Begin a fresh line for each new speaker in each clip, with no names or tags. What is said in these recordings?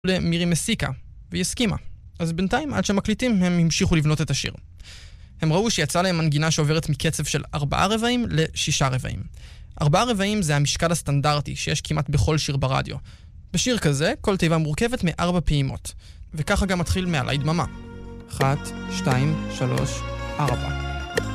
למירי מסיקה, והיא הסכימה. אז בינתיים, עד שמקליטים, הם המשיכו לבנות את השיר. הם ראו שיצא להם מנגינה שעוברת מקצב של 4 רבעים ל6 רבעים. 4 רבעים זה המשקל הסטנדרטי שיש כמעט בכל שיר ברדיו. בשיר כזה, כל תיבה מורכבת מ4 פעימות. וככה גם מתחיל מעלי דממה. 1, 2, 3, 4.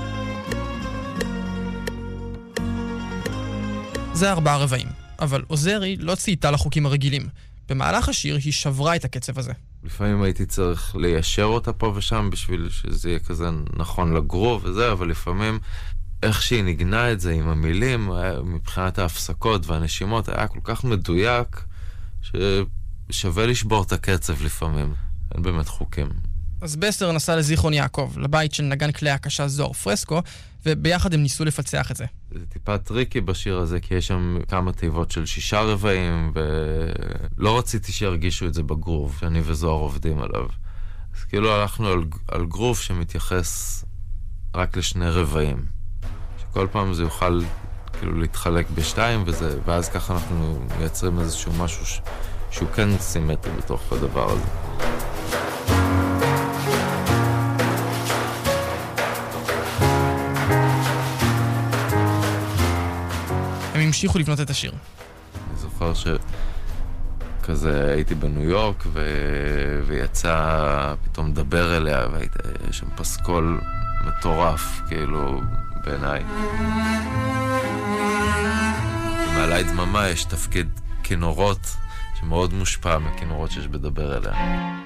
זה 4 רבעים. אבל עוזרי לא צייתה לחוקים הרגילים. במהלך השיר היא שברה את הקצב הזה.
לפעמים הייתי צריך ליישר אותה פה ושם בשביל שזה יהיה כזה נכון לגרוב וזה, אבל לפעמים איך שהיא נגנה את זה עם המילים, מבחינת ההפסקות והנשימות, היה כל כך מדויק ששווה לשבור את הקצב לפעמים. אין באמת חוקים.
אז בסר נסע לזיכרון יעקב, לבית של נגן כלי הקשה זוהר פרסקו, וביחד הם ניסו לפצח את זה.
זה טיפה טריקי בשיר הזה, כי יש שם כמה תיבות של 6 רבעים, ולא רציתי שירגישו את זה בגרוב, שאני וזוהר עובדים עליו. אז כאילו הלכנו על גרוב שמתייחס רק ל2 רבעים. שכל פעם זה יוכל כאילו להתחלק ב2, ואז ככה אנחנו מייצרים איזשהו משהו שהוא כן סימטרי בתוך הדבר הזה.
הם המשיכו לבנות את השיר.
אני זוכר שכזה הייתי בניו יורק ויצא פתאום לדבר אליה, והייתי שם פסקול מטורף, כאילו, בעיניי. במעלי דממה יש תפקיד כינורות שמאוד מושפע מכינורות שיש בדבר אליה.